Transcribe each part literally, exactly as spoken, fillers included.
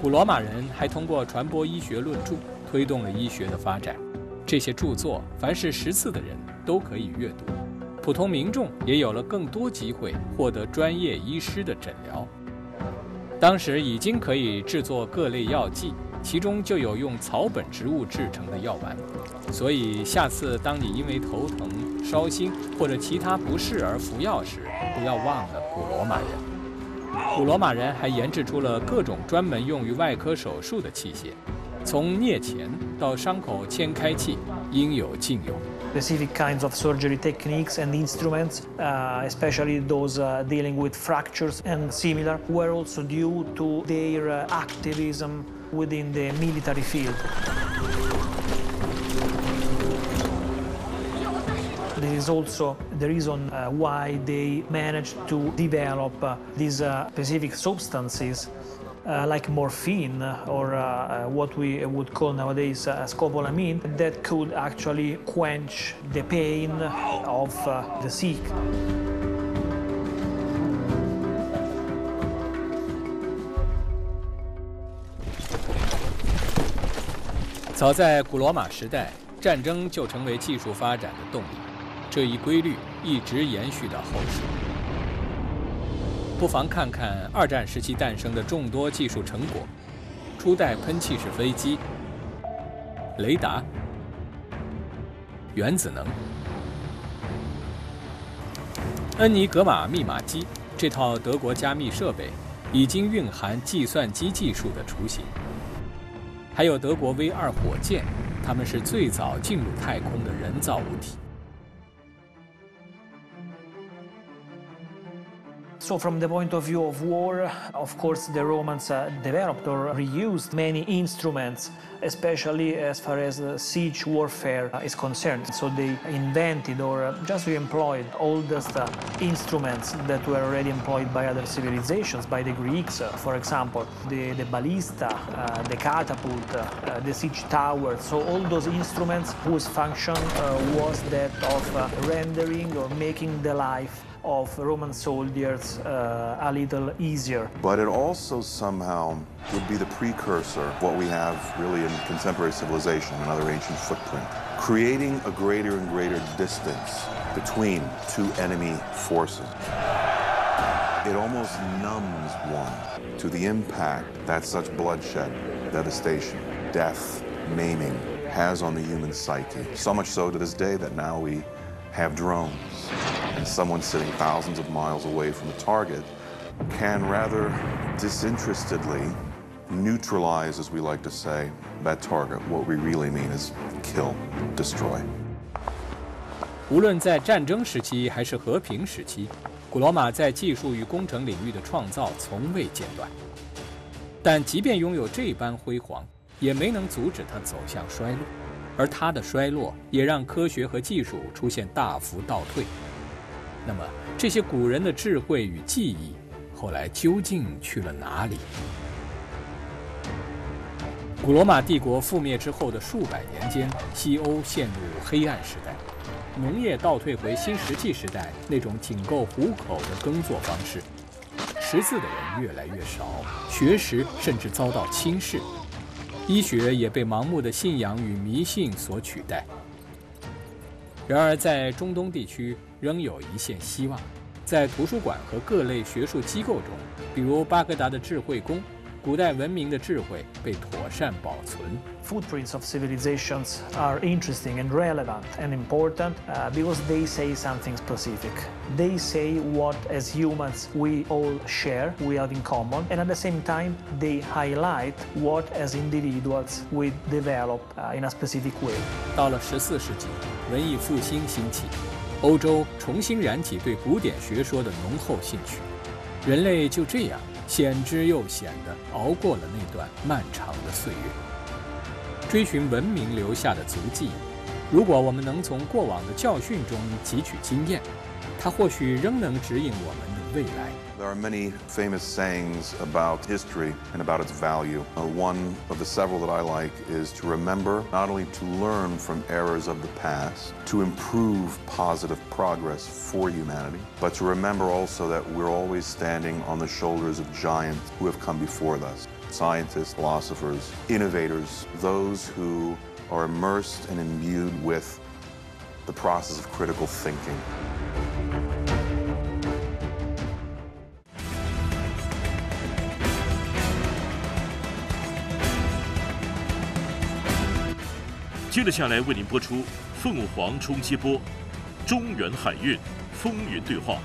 古罗马人还通过传播医学论著，推动了医学的发展。这些著作，凡是识字的人都可以阅读，普通民众也有了更多机会获得专业医师的诊疗。当时已经可以制作各类药剂，其中就有用草本植物制成的药丸。所以下次当你因为头疼、烧心或者其他不适而服药时，不要忘了古罗马人。古罗马人还研制出了各种专门用于外科手术的器械，从镊钳到伤口切开器，应有尽有。 Specific kinds of surgery techniques and instruments, uh, especially those uh, dealing with fractures and similar, were also due to their uh, activism within the military field. This is also the reason uh, why they managed to develop uh, these uh, specific substances uh, like morphine or uh, what we would call nowadays uh, scopolamine that could actually quench the pain of uh, the sick. 早在古罗马时代，战争就成为技术发展的动力。这一规律一直延续到后世。不妨看看二战时期诞生的众多技术成果：初代喷气式飞机、雷达、原子能、恩尼格玛密码机这套德国加密设备，已经蕴含计算机技术的雏形。还有德国 V 二火箭，它们是最早进入太空的人造物体。 So from the point of view of war, of course, the Romans uh, developed or reused many instruments, especially as far as uh, siege warfare uh, is concerned. So they invented or uh, just employed oldest uh, instruments that were already employed by other civilizations, by the Greeks, uh, for example, the, the ballista, uh, the catapult, uh, the siege tower. So all those instruments whose function uh, was that of uh, rendering or making the life of Roman soldiers uh, a little easier. But it also somehow would be the precursor of what we have really in contemporary civilization, another ancient footprint, creating a greater and greater distance between two enemy forces. It almost numbs one to the impact that such bloodshed, devastation, death, maiming has on the human psyche. So much so to this day that now we have drones, and someone sitting thousands of miles away from the target can rather disinterestedly neutralize, as we like to say, that target. What we really mean is kill, destroy. 无论在战争时期还是和平时期，古罗马在技术与工程领域的创造从未间断。但即便拥有这般辉煌，也没能阻止它走向衰落。而它的衰落也让科学和技术出现大幅倒退。那么，这些古人的智慧与技艺，后来究竟去了哪里？古罗马帝国覆灭之后的数百年间，西欧陷入黑暗时代，农业倒退回新石器时代那种仅够糊口的耕作方式，识字的人越来越少，学识甚至遭到轻视。医学也被盲目的信仰与迷信所取代。然而，在中东地区仍有一线希望，在图书馆和各类学术机构中，比如巴格达的智慧宫，古代文明的智慧被妥善保存。 Footprints of civilizations are interesting and relevant and important uh, because they say something specific. They say what, as humans, we all share, we have in common, and at the same time, they highlight what, as individuals, we develop uh, in a specific way. 到了十四世纪，文艺复兴兴起，欧洲重新燃起对古典学说的浓厚兴趣，人类就这样险之又险地熬过了那段漫长的岁月。追寻文明留下的足迹，如果我们能从过往的教训中汲取经验，它或许仍能指引我们的未来。 There are many famous sayings about history and about its value. Uh, one of the several that I like is to remember not only to learn from errors of the past, to improve positive progress for humanity, but to remember also that we're always standing on the shoulders of giants who have come before us. scientists, philosophers, innovators, those who are immersed and imbued with the process of critical thinking. "接着下来为您播出《凤凰冲击波》，中原海运风云对话。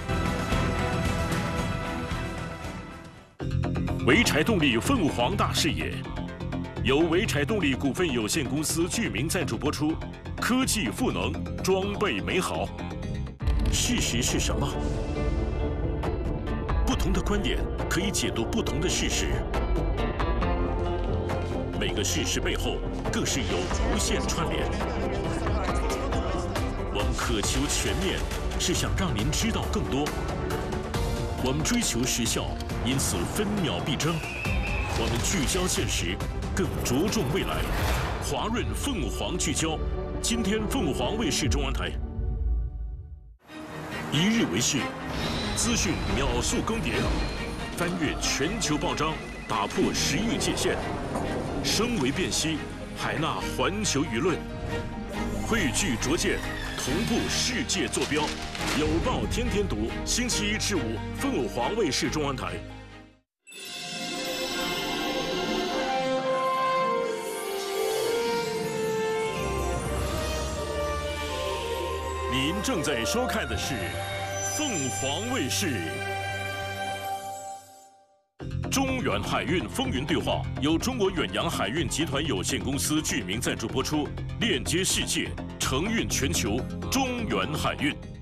潍柴动力凤凰大视野，由潍柴动力股份有限公司具名赞助播出。科技赋能，装备美好。事实是什么？不同的观点可以解读不同的事实。每个事实背后，更是有无限串联。我们渴求全面，是想让您知道更多。我们追求时效，因此分秒必争。我们聚焦现实，更着重未来。华润凤凰聚焦，今天凤凰卫视中央台。一日为市，资讯秒速更迭，翻越全球报章，打破时域界限。声为辨析，海纳环球舆论，汇聚拙见，同步世界坐标。有报天天读，星期一至五，凤凰卫视中央台。您正在收看的是凤凰卫视。中远海运风云对话由中国远洋海运集团有限公司具名赞助播出，链接世界，承运全球，中远海运。